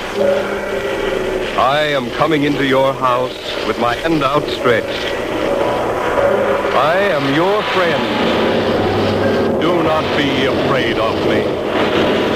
I am coming into your house with my hand outstretched. I am your friend. Do not be afraid of me.